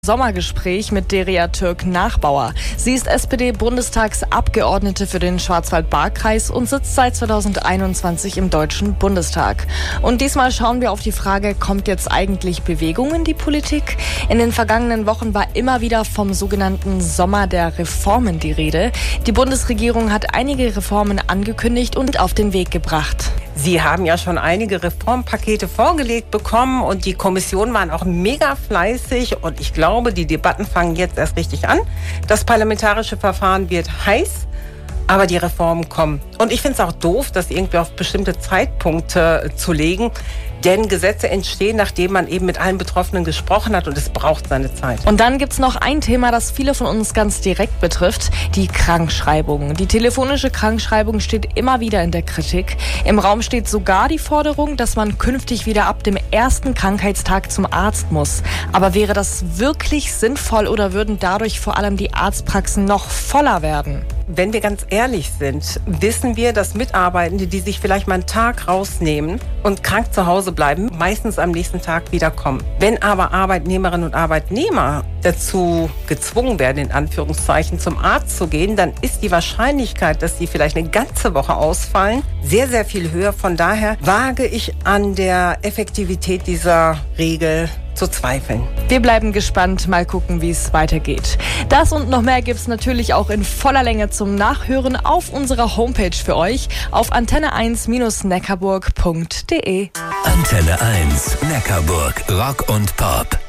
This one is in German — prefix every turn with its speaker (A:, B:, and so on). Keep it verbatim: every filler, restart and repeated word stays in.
A: Sommergespräch mit Derya Türk-Nachbauer. Sie ist S P D-Bundestagsabgeordnete für den Schwarzwald-Baar-Kreis und sitzt seit zweitausendeinundzwanzig im Deutschen Bundestag. Und diesmal schauen wir auf die Frage, kommt jetzt eigentlich Bewegung in die Politik? In den vergangenen Wochen war immer wieder vom sogenannten Sommer der Reformen die Rede. Die Bundesregierung hat einige Reformen angekündigt und auf den Weg gebracht.
B: Sie haben ja schon einige Reformpakete vorgelegt bekommen und die Kommissionen waren auch mega fleißig und ich glaube, die Debatten fangen jetzt erst richtig an. Das parlamentarische Verfahren wird heiß, aber die Reformen kommen. Und ich finde es auch doof, das irgendwie auf bestimmte Zeitpunkte zu legen, denn Gesetze entstehen, nachdem man eben mit allen Betroffenen gesprochen hat und es braucht seine Zeit.
A: Und dann gibt's noch ein Thema, das viele von uns ganz direkt betrifft, die Krankschreibung. Die telefonische Krankschreibung steht immer wieder in der Kritik. Im Raum steht sogar die Forderung, dass man künftig wieder ab dem ersten Krankheitstag zum Arzt muss. Aber wäre das wirklich sinnvoll oder würden dadurch vor allem die Arztpraxen noch voller werden?
B: Wenn wir ganz ehrlich sind, wissen wir, dass Mitarbeitende, die sich vielleicht mal einen Tag rausnehmen und krank zu Hause bleiben, meistens am nächsten Tag wiederkommen. Wenn aber Arbeitnehmerinnen und Arbeitnehmer dazu gezwungen werden, in Anführungszeichen zum Arzt zu gehen, dann ist die Wahrscheinlichkeit, dass sie vielleicht eine ganze Woche ausfallen, sehr, sehr viel höher. Von daher wage ich an der Effektivität dieser Regel zu zweifeln.
A: Wir bleiben gespannt, mal gucken, wie es weitergeht. Das und noch mehr gibt's natürlich auch in voller Länge zum Nachhören auf unserer Homepage für euch auf antenne eins Neckarburg punkt de.
C: Antenne eins Neckarburg, Rock und Pop.